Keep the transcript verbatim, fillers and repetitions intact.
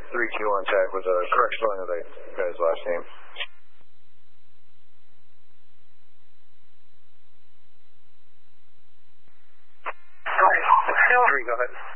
three two on tag with a correct spelling of the guy's last name. Hi, three, go ahead.